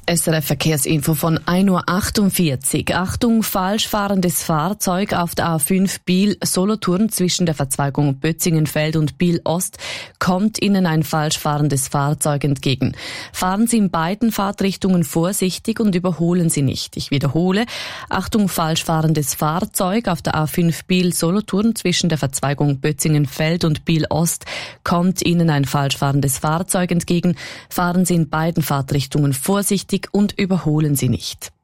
SRF Verkehrsinfo von 1:48 Uhr. Achtung, falsch fahrendes Fahrzeug auf der A5 Biel-Solothurn zwischen der Verzweigung Bötzingenfeld und Biel-Ost kommt Ihnen ein falsch fahrendes Fahrzeug entgegen. Fahren Sie in beiden Fahrtrichtungen vorsichtig und überholen Sie nicht. Ich wiederhole, Achtung, falsch fahrendes Fahrzeug auf der A5 Biel-Solothurn zwischen der Verzweigung Bötzingenfeld und Biel-Ost kommt Ihnen ein falsch fahrendes Fahrzeug entgegen. Fahren Sie in beiden Fahrtrichtungen vorsichtig und überholen Sie nicht.